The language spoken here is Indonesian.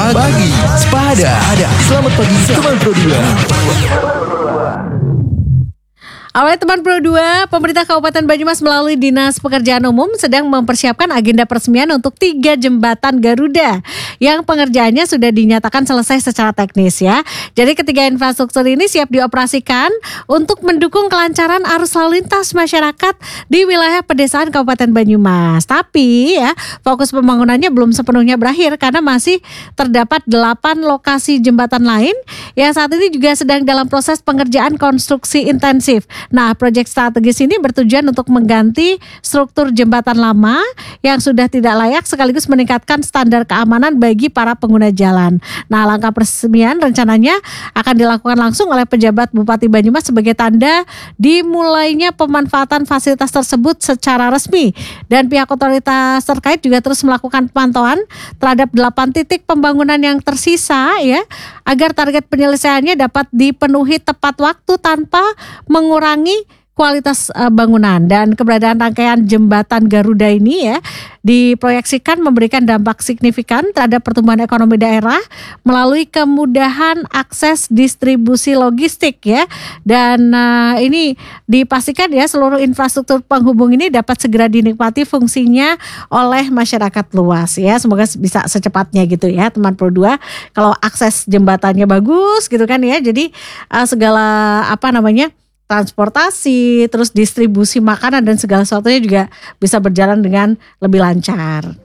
Pagi Sepada. Selamat pagi teman Pro 2. Awalnya teman Pro 2, pemerintah Kabupaten Banyumas melalui Dinas Pekerjaan Umum sedang mempersiapkan agenda peresmian untuk 3 jembatan Garuda yang pengerjaannya sudah dinyatakan selesai secara teknis ya. Jadi ketiga infrastruktur ini siap dioperasikan untuk mendukung kelancaran arus lalu lintas masyarakat di wilayah pedesaan Kabupaten Banyumas. Tapi ya, fokus pembangunannya belum sepenuhnya berakhir karena masih terdapat 8 lokasi jembatan lain yang saat ini juga sedang dalam proses pengerjaan konstruksi intensif. Nah, proyek strategis ini bertujuan untuk mengganti struktur jembatan lama yang sudah tidak layak sekaligus meningkatkan standar keamanan bagi para pengguna jalan. Nah, langkah peresmian rencananya akan dilakukan langsung oleh pejabat Bupati Banyumas sebagai tanda dimulainya pemanfaatan fasilitas tersebut secara resmi. Dan pihak otoritas terkait juga terus melakukan pemantauan terhadap 8 titik pembangunan yang tersisa ya, agar target penyelesaiannya dapat dipenuhi tepat waktu tanpa mengurangi kualitas bangunan. Dan keberadaan rangkaian jembatan Garuda ini ya diproyeksikan memberikan dampak signifikan terhadap pertumbuhan ekonomi daerah melalui kemudahan akses distribusi logistik ya. Dan ini dipastikan ya seluruh infrastruktur penghubung ini dapat segera dinikmati fungsinya oleh masyarakat luas ya. Semoga bisa secepatnya gitu ya teman Pro 2. Kalau akses jembatannya bagus gitu kan ya. Jadi segala transportasi, terus distribusi makanan dan segala sesuatunya juga bisa berjalan dengan lebih lancar.